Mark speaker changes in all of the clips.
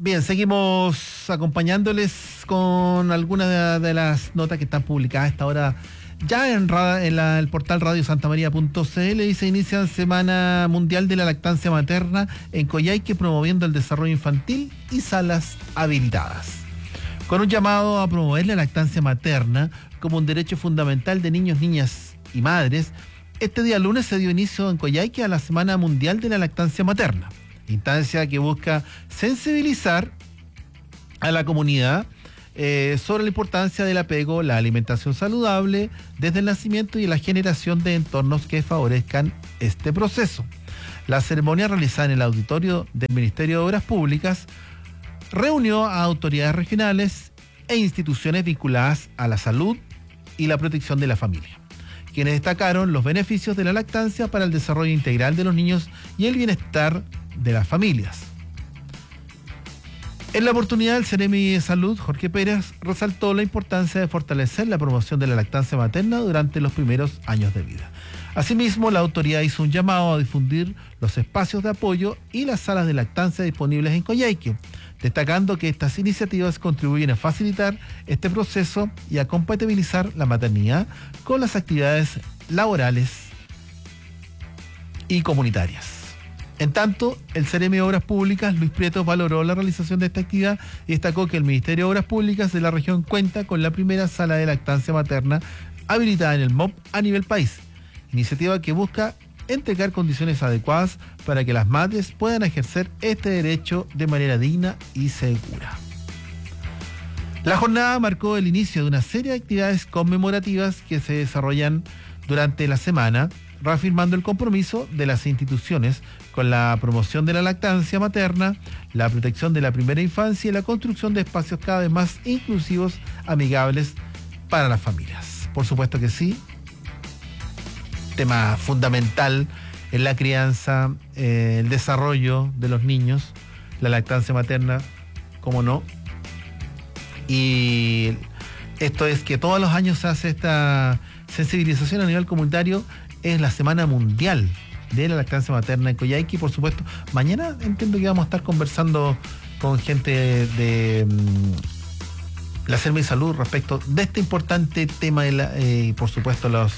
Speaker 1: Bien, seguimos acompañándoles con algunas de las notas que están publicadas a esta hora ya en el portal radiosantamaria.cl. Y se inicia Semana Mundial de la Lactancia Materna en Coyhaique, promoviendo el desarrollo infantil y salas habilitadas. Con un llamado a promover la lactancia materna como un derecho fundamental de niños, niñas y madres, este día lunes se dio inicio en Coyhaique a la Semana Mundial de la Lactancia Materna, instancia que busca sensibilizar a la comunidad sobre la importancia del apego, la alimentación saludable desde el nacimiento y la generación de entornos que favorezcan este proceso. La ceremonia, realizada en el auditorio del Ministerio de Obras Públicas, reunió a autoridades regionales e instituciones vinculadas a la salud y la protección de la familia, quienes destacaron los beneficios de la lactancia para el desarrollo integral de los niños y el bienestar de las familias. En la oportunidad, el Seremi de Salud, Jorge Pérez, resaltó la importancia de fortalecer la promoción de la lactancia materna durante los primeros años de vida. Asimismo, la autoridad hizo un llamado a difundir los espacios de apoyo y las salas de lactancia disponibles en Coyhaique, destacando que estas iniciativas contribuyen a facilitar este proceso y a compatibilizar la maternidad con las actividades laborales y comunitarias. En tanto, el Seremi de Obras Públicas, Luis Prieto, valoró la realización de esta actividad y destacó que el Ministerio de Obras Públicas de la región cuenta con la primera sala de lactancia materna habilitada en el MOP a nivel país, iniciativa que busca entregar condiciones adecuadas para que las madres puedan ejercer este derecho de manera digna y segura. La jornada marcó el inicio de una serie de actividades conmemorativas que se desarrollan durante la semana, reafirmando el compromiso de las instituciones con la promoción de la lactancia materna, la protección de la primera infancia y la construcción de espacios cada vez más inclusivos, amigables para las familias. Por supuesto que sí, tema fundamental en la crianza, el desarrollo de los niños, la lactancia materna, cómo no. Y esto es que todos los años se hace esta sensibilización a nivel comunitario. Es la Semana Mundial de la Lactancia Materna en Coyhaique y, por supuesto, mañana entiendo que vamos a estar conversando con gente de la Seremi de Salud respecto de este importante tema y, por supuesto, los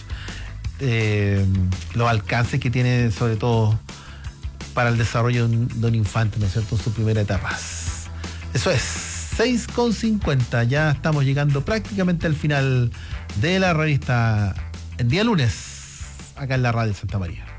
Speaker 1: alcances que tiene, sobre todo para el desarrollo de un infante, ¿no es cierto?, en su primera etapa. Eso es, 6:50, ya estamos llegando prácticamente al final de la revista en día lunes, acá en la Radio Santa María.